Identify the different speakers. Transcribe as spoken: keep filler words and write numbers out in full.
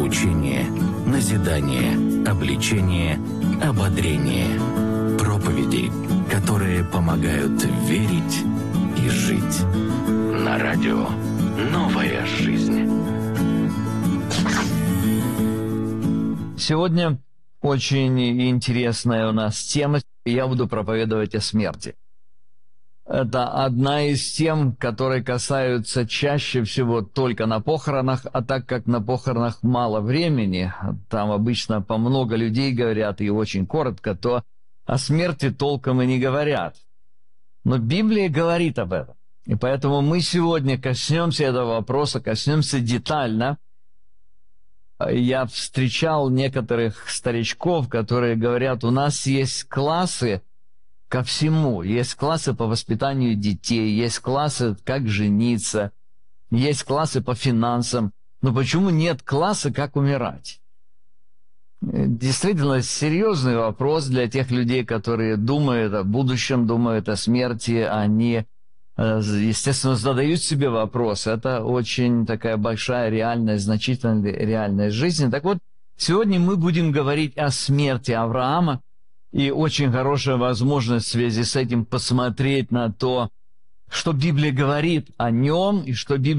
Speaker 1: Поучение, назидание, обличение, ободрение. Проповеди, которые помогают верить и жить. На радио «Новая жизнь».
Speaker 2: Сегодня очень интересная у нас тема. Я буду проповедовать о смерти. Это одна из тем, которые касаются чаще всего только на похоронах, а так как на похоронах мало времени, там обычно по много людей говорят и очень коротко, то о смерти толком и не говорят. Но Библия говорит об этом. И поэтому мы сегодня коснемся этого вопроса, коснемся детально. Я встречал некоторых старичков, которые говорят, у нас есть классы ко всему. Есть классы по воспитанию детей, есть классы, как жениться, есть классы по финансам. Но почему нет класса, как умирать? Действительно, серьезный вопрос для тех людей, которые думают о будущем, думают о смерти. Они, естественно, задают себе вопрос. Это очень такая большая реальность, значительная реальность жизни. Так вот, сегодня мы будем говорить о смерти Авраама. И очень хорошая возможность в связи с этим посмотреть на то, что Библия говорит о нем, и что Библия